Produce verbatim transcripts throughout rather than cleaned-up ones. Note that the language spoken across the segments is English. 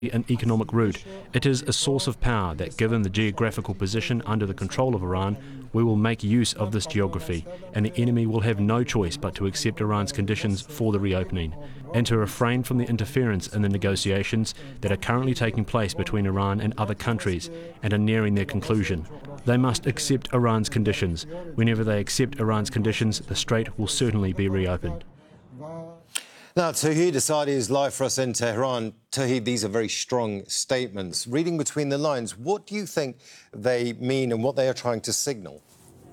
an economic route. It is a source of power that, given the geographical position under the control of Iran, we will make use of this geography, and the enemy will have no choice but to accept Iran's conditions for the reopening, and to refrain from the interference in the negotiations that are currently taking place between Iran and other countries and are nearing their conclusion. They must accept Iran's conditions. Whenever they accept Iran's conditions, the strait will certainly be reopened. Now, Tauhid Asadi is live for us in Tehran. Tauhid, these are very strong statements. Reading between the lines, what do you think they mean and what they are trying to signal?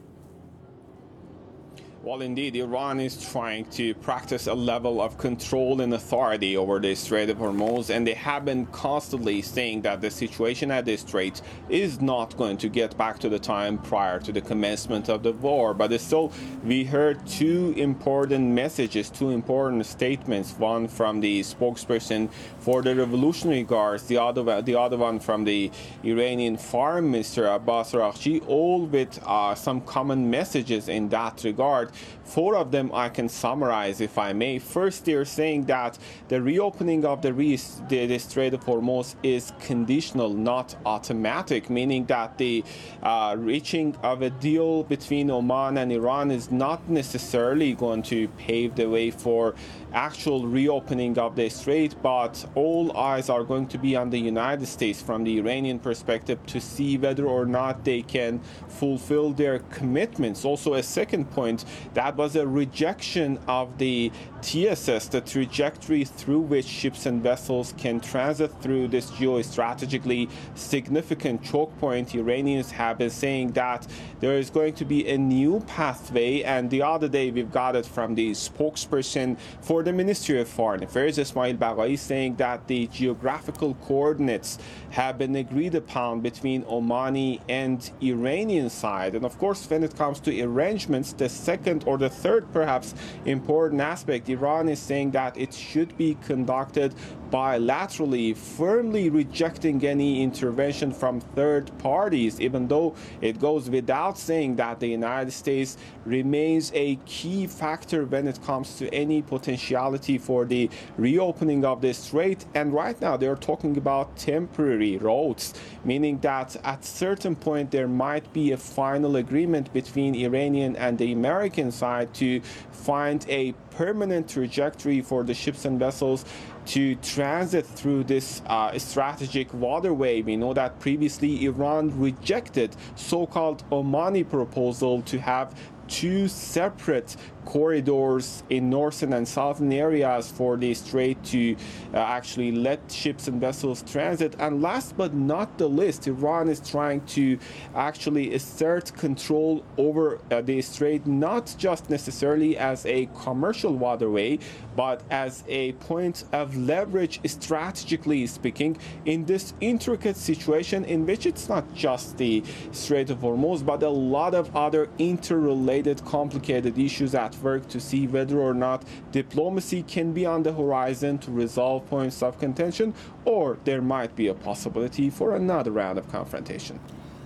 Well, indeed, Iran is trying to practice a level of control and authority over the Strait of Hormuz, and they have been constantly saying that the situation at the Strait is not going to get back to the time prior to the commencement of the war. But still, we heard two important messages, two important statements, one from the spokesperson for the Revolutionary Guards, the other, the other one from the Iranian Foreign Minister, Abbas Araghchi, all with uh, some common messages in that regard. Four of them I can summarize, if I may. First, they're saying that the reopening of the, re the, the Strait of Hormuz is conditional, not automatic, meaning that the uh, reaching of a deal between Oman and Iran is not necessarily going to pave the way for actual reopening of the strait, but all eyes are going to be on the United States from the Iranian perspective to see whether or not they can fulfill their commitments. Also, a second point, that was a rejection of the T S S, the trajectory through which ships and vessels can transit through this geostrategically significant choke point. Iranians have been saying that there is going to be a new pathway, and the other day we've got it from the spokesperson for the Ministry of Foreign Affairs, Ismail Baghai, saying that the geographical coordinates have been agreed upon between Omani and Iranian side. And of course, when it comes to arrangements, the second or the third perhaps important aspect, Iran is saying that it should be conducted bilaterally, firmly rejecting any intervention from third parties, even though it goes without saying that the United States remains a key factor when it comes to any potentiality for the reopening of the strait. And right now they're talking about temporary routes, meaning that at certain point there might be a final agreement between Iranian and the American side to find a permanent trajectory for the ships and vessels to transit through this uh, strategic waterway. We know that previously Iran rejected so-called Omani proposal to have two separate corridors in northern and southern areas for the strait to uh, actually let ships and vessels transit. And last but not the least, Iran is trying to actually assert control over uh, the strait, not just necessarily as a commercial waterway, but as a point of leverage, strategically speaking, in this intricate situation in which it's not just the Strait of Hormuz, but a lot of other interrelated, complicated issues at work to see whether or not diplomacy can be on the horizon to resolve points of contention, or there might be a possibility for another round of confrontation.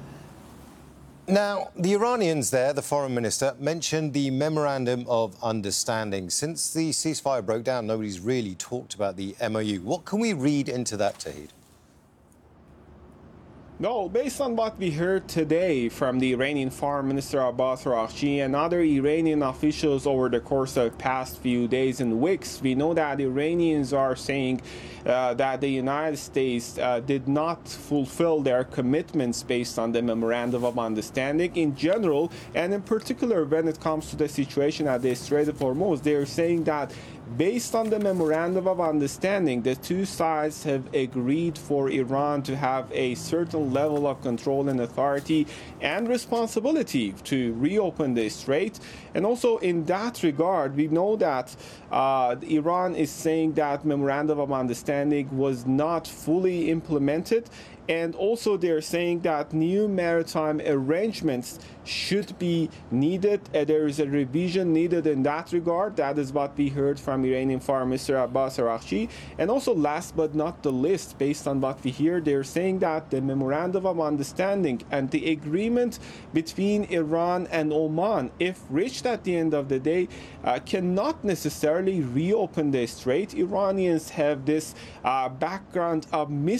Now, the Iranians there, the foreign minister, mentioned the Memorandum of Understanding. Since the ceasefire broke down, nobody's really talked about the M O U. What can we read into that, Tauhid? No, based on what we heard today from the Iranian Foreign Minister Abbas Araghchi and other Iranian officials over the course of past few days and weeks, we know that Iranians are saying uh, that the United States uh, did not fulfill their commitments based on the Memorandum of Understanding in general, and in particular when it comes to the situation at the Strait of Hormuz. They are saying that based on the Memorandum of Understanding, the two sides have agreed for Iran to have a certain level of control and authority and responsibility to reopen the strait. And also in that regard, we know that uh, Iran is saying that Memorandum of Understanding was not fully implemented. And also they're saying that new maritime arrangements should be needed. Uh, there is a revision needed in that regard. That is what we heard from Iranian Foreign Minister Abbas Araghchi. And also last but not the least, based on what we hear, they're saying that the Memorandum of Understanding and the agreement between Iran and Oman, if reached at the end of the day, uh, cannot necessarily reopen the strait. Iranians have this uh, background of mis